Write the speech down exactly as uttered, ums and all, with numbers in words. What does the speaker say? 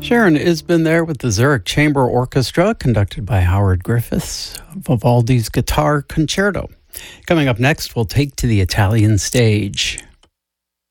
Sharon has been there with the Zurich Chamber Orchestra, conducted by Howard Griffiths, Vivaldi's Guitar Concerto. Coming up next, we'll take to the Italian stage.